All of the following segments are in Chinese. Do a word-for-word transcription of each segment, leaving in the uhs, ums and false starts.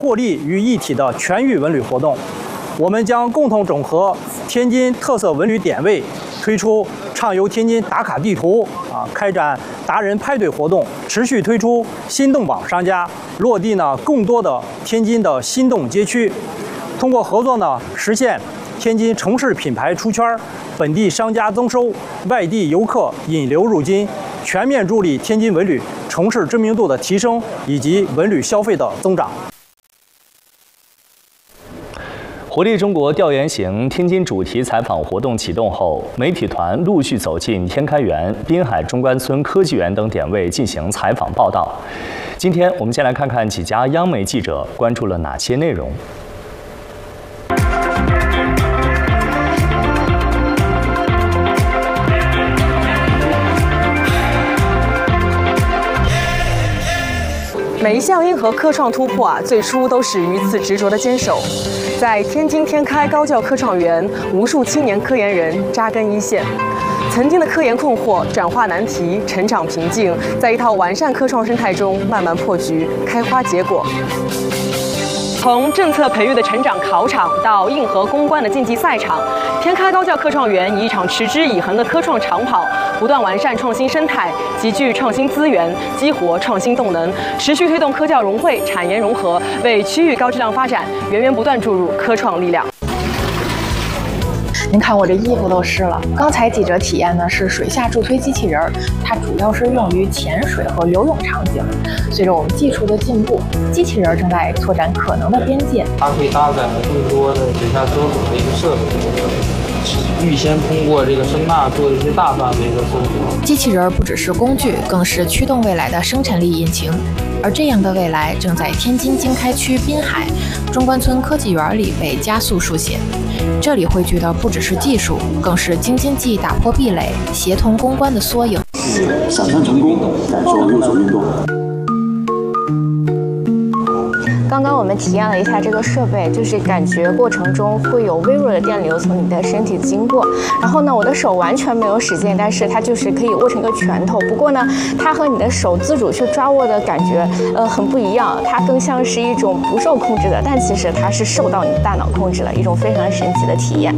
获利于一体的全域文旅活动。我们将共同整合天津特色文旅点位，推出畅游天津打卡地图啊，开展达人派对活动，持续推出心动榜商家，落地呢更多的天津的心动街区。通过合作呢，实现天津城市品牌出圈，本地商家增收，外地游客引流入津，全面助力天津文旅城市知名度的提升以及文旅消费的增长。 活力中国调研型天津主题采访活动启动后，媒体团陆续走进天开园、滨海中关村科技园等点位进行采访报道。今天我们先来看看几家央媒记者关注了哪些内容。 每一项硬核科创突破啊，最初都始于一次执着的坚守。在天津天开高教科创园，无数青年科研人扎根一线，曾经的科研困惑转化难题，成长瓶颈，在一套完善科创生态中慢慢破局，开花结果。从政策培育的成长考场到硬核攻关的竞技赛场，天开高教科创园以一场持之以恒的科创长跑，不断完善创新生态，集聚创新资源，激活创新动能，持续推动科教融汇、产研融合，为区域高质量发展源源不断注入科创力量。 您看我这衣服都湿了。刚才记者体验的是水下助推机器人，它主要是用于潜水和游泳场景。随着我们技术的进步，机器人正在拓展可能的边界。 它可以搭载更多的水下搜索的一个设备，预先通过这个声呐做一些大范围的搜索。 机器人不只是工具，更是驱动未来的生产力引擎。而这样的未来正在天津经开区滨海中关村科技园里被加速书写。这里汇聚的不只是技术，更是京津冀打破壁垒、协同攻关的缩影。 闪穿成功，感受右手运动。 刚刚我们体验了一下这个设备，就是感觉过程中会有微弱的电流从你的身体经过。然后呢，我的手完全没有使劲，但是它就是可以握成一个拳头。不过呢，它和你的手自主去抓握的感觉，呃，很不一样。它更像是一种不受控制的，但其实它是受到你大脑控制了，一种非常神奇的体验。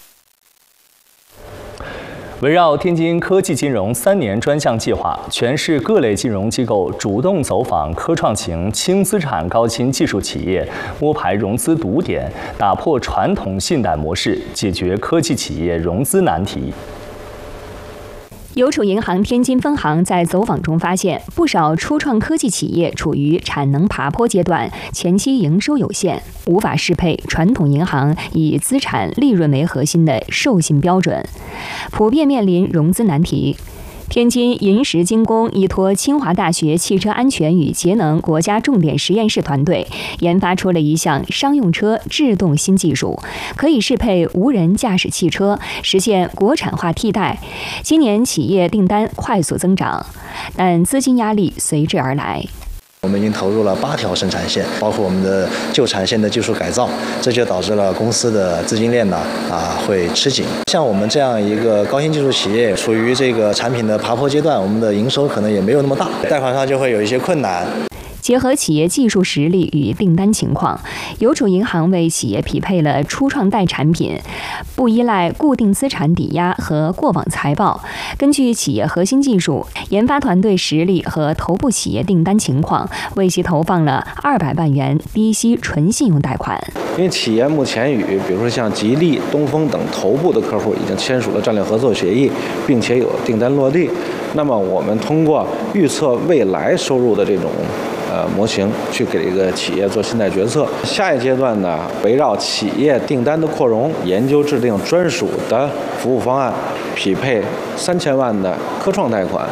围绕天津科技金融三年专项计划，全市各类金融机构主动走访科创型轻资产高新技术企业，摸排融资堵点，打破传统信贷模式，解决科技企业融资难题。 邮储银行天津分行在走访中发现，不少初创科技企业处于产能爬坡阶段，前期营收有限，无法适配传统银行以资产利润为核心的授信标准，普遍面临融资难题。天津银石精工依托清华大学汽车安全与节能国家重点实验室团队，研发出了一项商用车制动新技术，可以适配无人驾驶汽车，实现国产化替代。今年企业订单快速增长，但资金压力随之而来。 我们已经投入了八条生产线，包括我们的旧产线的技术改造，这就导致了公司的资金链呢啊会吃紧。像我们这样一个高新技术企业，处于这个产品的爬坡阶段，我们的营收可能也没有那么大，贷款上就会有一些困难。 结合企业技术实力与订单情况，邮储银行为企业匹配了初创贷产品，不依赖固定资产抵押和过往财报。根据企业核心技术、研发团队实力和头部企业订单情况，为其投放了二百万元低息纯信用贷款。 因为企业目前与比如说像吉利、东风等头部的客户已经签署了战略合作协议，并且有订单落地。那么我们通过预测未来收入的这种呃模型，去给这个企业做信贷决策。下一阶段呢，围绕企业订单的扩容，研究制定专属的服务方案，匹配三千万的科创贷款。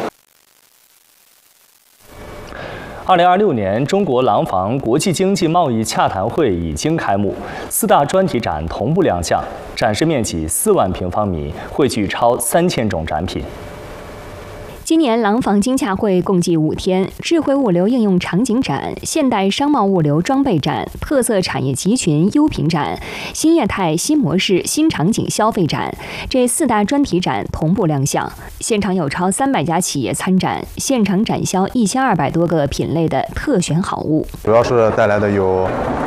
二零二六年中国廊坊国际经济贸易洽谈会已经开幕，四大专题展同步亮相，展示面积四万平方米，汇聚超三千种展品。 今年廊坊金洽会共计五天，智慧物流应用场景展、现代商贸物流装备展、特色产业集群优品展、新业态新模式新场景消费展，这四大专题展同步亮相。现场有超三百家企业参展，现场展销一千二百多个品类的特选好物， 主要是带来的有